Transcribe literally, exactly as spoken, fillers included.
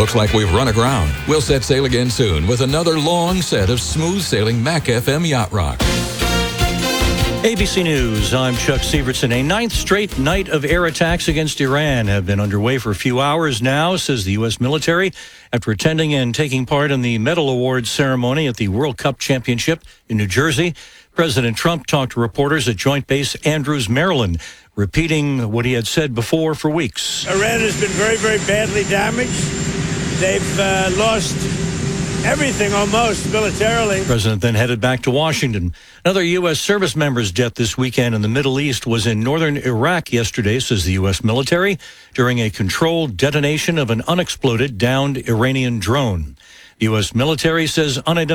Looks like we've run aground. We'll set sail again soon with another long set of smooth-sailing Mac F M Yacht Rock. A B C News, I'm Chuck Severson. A ninth straight night of air attacks against Iran have been underway for a few hours now, says the U S military, after attending and taking part in the medal awards ceremony at the World Cup Championship in New Jersey. President Trump talked to reporters at Joint Base Andrews, Maryland, repeating what he had said before for weeks. Iran has been very, very badly damaged. They've uh, lost everything almost militarily. The president then headed back to Washington. Another U S service member's death this weekend in the Middle East was in northern Iraq yesterday, says the U S military, during a controlled detonation of an unexploded downed Iranian drone. The U S military says unidentified